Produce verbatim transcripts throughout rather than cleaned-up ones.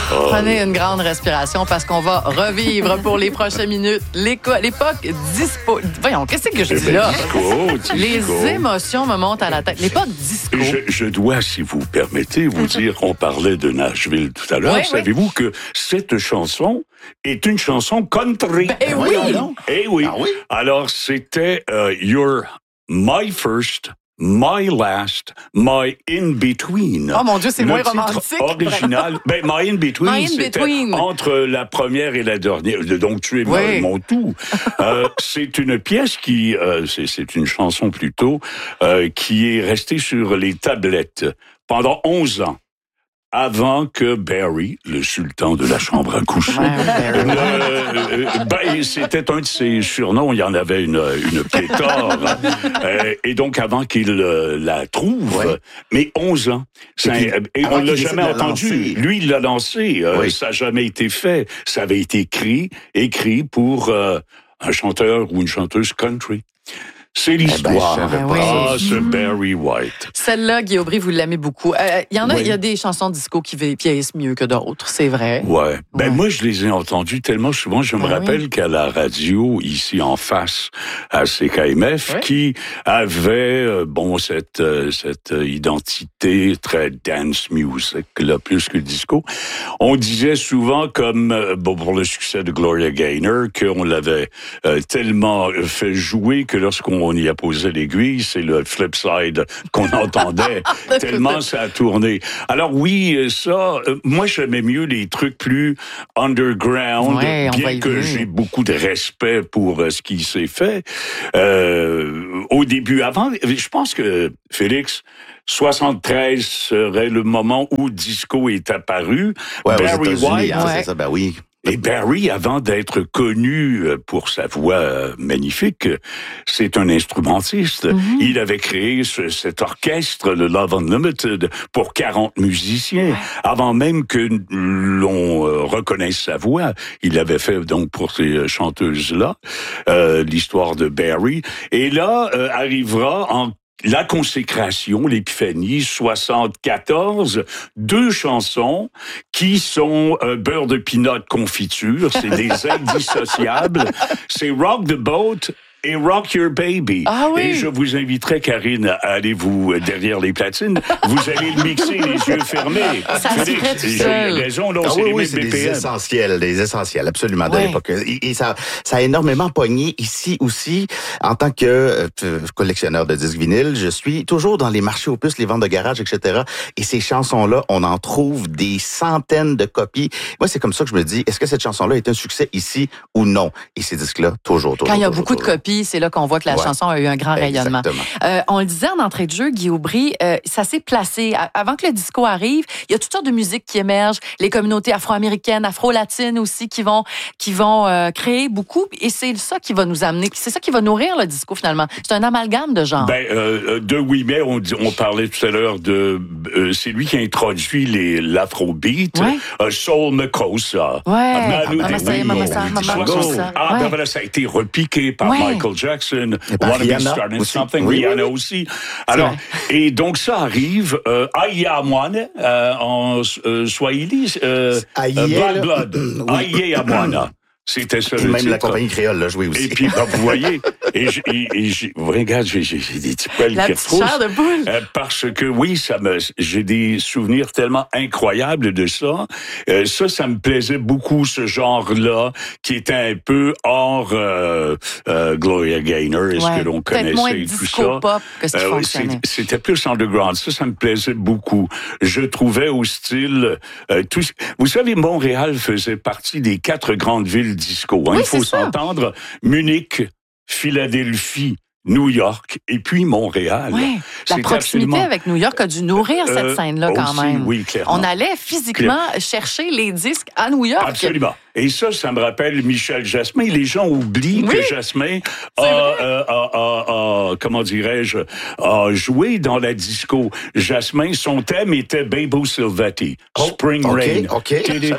Oh. Prenez une grande respiration parce qu'on va revivre pour les prochaines minutes l'éco- l'époque dispo. Voyons, qu'est-ce que je dis là? Disco, disco. Les émotions me montent à la tête. L'époque disco. Je, je dois, si vous permettez, vous dire, on parlait de Nashville tout à l'heure. Oui, Savez-vous oui. que cette chanson est une chanson country? Eh oui! Eh oui. Ah oui? Alors, c'était euh, Your My First, My Last, My In-Between. Oh mon Dieu, c'est Le moins titre romantique. original. Ben, My In-Between, My c'était In-Between. entre la première et la dernière. Donc, tu es Oui. mon tout. euh, c'est une pièce qui, euh, c'est, c'est une chanson plutôt, euh, qui est restée sur les tablettes pendant onze ans. Avant que Barry, le sultan de la chambre à coucher, Ouais, Barry. euh, euh, ben, c'était un de ses surnoms, il y en avait une, une pléthore, euh, et donc avant qu'il euh, la trouve, Ouais. mais onze ans, ça, Et, et avant on l'a qu'il jamais décide de la entendu. lancer. Lui, il l'a lancé, euh, Oui. ça n'a jamais été fait, ça avait été écrit, écrit pour euh, un chanteur ou une chanteuse country. C'est l'histoire. je savais pas ah, ça. ce Barry White. Celle-là, Guy Aubry, vous l'aimez beaucoup. Euh, Il y en a, il Oui. y a des chansons disco qui vieillissent mieux que d'autres, c'est vrai. Ouais. Ben Ouais. moi, je les ai entendus tellement souvent. Je me Ben rappelle oui. qu'à la radio, ici en face, à C K M F, Oui. qui avait, euh, bon, cette, euh, cette euh, identité très dance music, là, plus que disco. On disait souvent, comme, euh, bon, pour le succès de Gloria Gaynor, qu'on l'avait euh, tellement fait jouer que lorsqu'on y a posé l'aiguille, c'est le flip side qu'on entendait, tellement ça a tourné. Alors oui, ça, euh, moi j'aimais mieux les trucs plus underground, Ouais, on va bien y que venir. j'ai beaucoup de respect pour euh, ce qui s'est fait. Euh, au début, avant, je pense que Félix, soixante-treize serait le moment où disco est apparu. Ouais, aux Barry États-Unis, White, hein, Ouais. c'est ça, ben oui. et Barry, avant d'être connu pour sa voix magnifique, c'est un instrumentiste. Mm-hmm. Il avait créé ce, cet orchestre, le Love Unlimited, pour quarante musiciens. Avant même que l'on reconnaisse sa voix, il l'avait fait donc pour ces chanteuses-là, euh, l'histoire de Barry. Et là, euh, arrivera en la consécration, l'épiphanie, soixante-quatorze, deux chansons qui sont euh, beurre de pinot confiture, c'est des indissociables, c'est Rock the Boat et Rock Your Baby. Ah oui. Et je vous inviterai, Karine, à aller vous, euh, derrière les platines, vous allez le mixer les yeux fermés. Ça se fait tout j'ai seul. raison, là, Ah c'est oui, les oui, mêmes c'est B P des M. essentiels, des essentiels, absolument, de Ouais. l'époque. Et, et ça, ça a énormément pogné ici aussi. En tant que euh, collectionneur de disques vinyles, je suis toujours dans les marchés aux puces, les ventes de garage, et cetera. Et ces chansons-là, on en trouve des centaines de copies. Moi, c'est comme ça que je me dis, est-ce que cette chanson-là est un succès ici ou non? Et ces disques-là, toujours, toujours, Quand il y a toujours, beaucoup toujours. de copies, c'est là qu'on voit que la Ouais. chanson a eu un grand rayonnement. Exactement. Euh, on le disait en entrée de jeu, Guy Aubry, euh, ça s'est placé. À- avant que le disco arrive, il y a toutes sortes de musiques qui émergent, les communautés afro-américaines, afro-latines aussi qui vont qui vont euh, créer beaucoup. Et c'est ça qui va nous amener, c'est ça qui va nourrir le disco finalement. C'est un amalgame de genres. Ben, euh, de oui, mais on, dit- on parlait tout à l'heure de... Euh, c'est lui qui a introduit les, l'afrobeat. Ouais. Euh, Soul Makossa. Ouais. Manu Mama de Saya, Rio. Mama Saya, Mama soixante Kossa. Ah, Ouais. ben voilà, ça a été repiqué par Ouais. Michael Jackson. Et par Wanna Be Rihanna Starting aussi. Something. Oui, Rihanna oui, oui. aussi. Alors, et donc ça arrive, euh, Aya Amwana, euh, en euh, Swahili, euh, Aïe, euh, Black là. Blood. Oui. Aya Amwana. C'était ça Et le même titre. la compagnie créole l'a joué aussi. Et puis, ben, vous voyez, et, je- et, et je- regarde, j'ai, j'ai j'ai des petits poils La qui petite chair de poule. euh, parce que oui, ça me, j'ai des souvenirs tellement incroyables de ça. Euh, ça, ça me plaisait beaucoup, ce genre-là, qui était un peu hors euh, euh, Gloria Gaynor, est-ce Ouais. que l'on Peut-être moins connaissait et tout disco ça. pop que ce qui Euh, fonctionnait. c'est- C'était plus underground. Ça, ça me plaisait beaucoup. Je trouvais au style... Euh, tout, vous savez, Montréal faisait partie des quatre grandes villes disco. Hein. Oui, Il faut c'est ça. s'entendre. Munich, Philadelphie, New York et puis Montréal. Ouais. La C'était proximité absolument- avec New York a dû nourrir Euh, cette scène-là quand aussi, même. oui, clairement. On allait physiquement chercher les disques à New York. Absolument. Et ça, ça me rappelle Michel Jasmin. Les gens oublient oui. que Jasmin a, a, a, a, a, comment dirais-je, a joué dans la disco. Jasmin, son thème était Bebo Silvetti, oh, Spring okay, Rain. OK,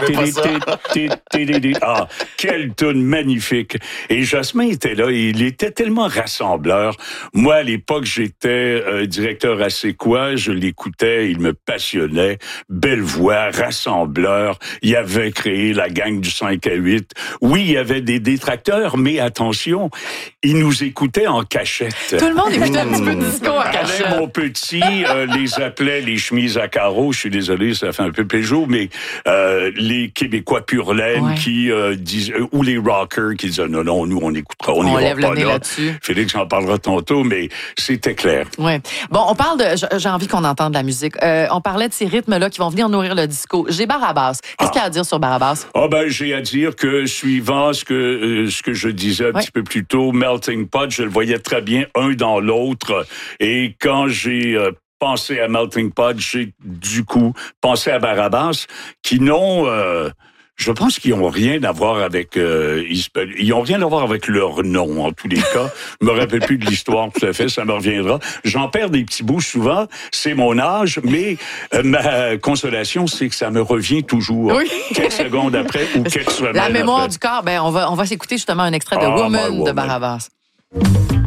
Ah, quelle tune magnifique. Et Jasmin était là, et il était tellement rassembleur. Moi, à l'époque, j'étais euh, directeur à C'est quoi, je l'écoutais, il me passionnait. Belle voix, rassembleur. Il avait créé la gang du cinq à huit. Oui, il y avait des détracteurs, mais attention, il nous écoutait en cachette. Tout le monde écoutait un petit peu de disco en cachette. Alain, mon petit, euh, les appelait les chemises à carreaux. Je suis désolé, ça fait un peu péjo, mais euh, les Québécois pur laine ouais. qui euh, disent, euh, ou les rockers qui disaient non, non, nous on écoutera, on n'ira pas là. Là-dessus. Félix en parlera tantôt, mais c'était clair. Ouais. Bon, on parle de, j'ai envie qu'on entende de la musique. Euh, on parlait de ces rythmes-là qui vont venir nourrir le disco. J'ai Barabas. Qu'est-ce ah. qu'il y a à dire sur Barabas? Ah oh ben, j'ai à dire que suivant ce que euh, ce que je disais un ouais. petit peu plus tôt, Melting Pot, je le voyais très bien un dans l'autre. Et quand j'ai euh, pensé à Melting Pot, j'ai du coup pensé à Barabas, qui n'ont euh, je pense qu'ils n'ont rien à voir avec... Euh, ils, ils ont rien à voir avec leur nom, en tous les cas. Je me rappelle plus de l'histoire tout à fait, ça me reviendra. J'en perds des petits bouts souvent, c'est mon âge, mais euh, ma consolation, c'est que ça me revient toujours. Oui. Quelques secondes après ou quelques semaines après. La mémoire après. Du corps, ben on va, on va s'écouter justement un extrait de oh, Woman de Barabas.